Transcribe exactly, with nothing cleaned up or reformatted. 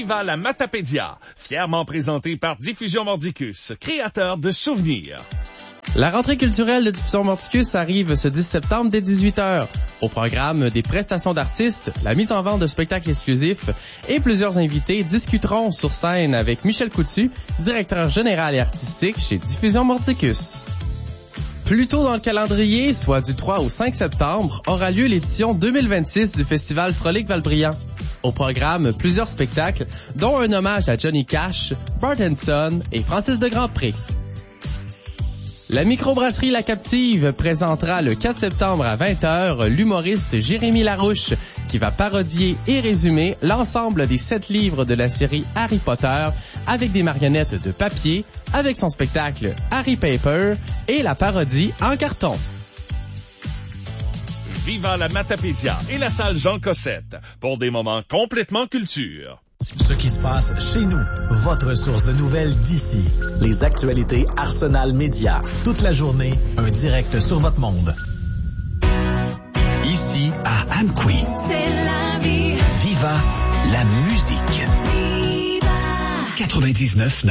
Viva la Matapédia, fièrement présenté par Diffusion Mordicus, créateur de souvenirs. La rentrée culturelle de Diffusion Mordicus arrive ce dix septembre dès dix-huit heures. Au programme, des prestations d'artistes, la mise en vente de spectacles exclusifs et plusieurs invités discuteront sur scène avec Michel Coutu, directeur général et artistique chez Diffusion Mordicus. Plus tôt dans le calendrier, soit du trois au cinq septembre, aura lieu l'édition deux mille vingt-six du Festival Frolic Valbriand. Au programme, plusieurs spectacles, dont un hommage à Johnny Cash, Bart Hanson et Francis de Grandpré. La microbrasserie La Captive présentera le quatre septembre à vingt heures l'humoriste Jérémy Larouche qui va parodier et résumer l'ensemble des sept livres de la série Harry Potter avec des marionnettes de papier, avec son spectacle Harry Paper et la parodie en carton. Viva la Matapédia et la salle Jean Cossette pour des moments complètement culture. Ce qui se passe chez nous, votre source de nouvelles d'ici. Les actualités Arsenal Média. Toute la journée, un direct sur votre monde. Ici, à Amqui. C'est la vie. Viva la musique. Viva. quatre-vingt-dix-neuf neuf.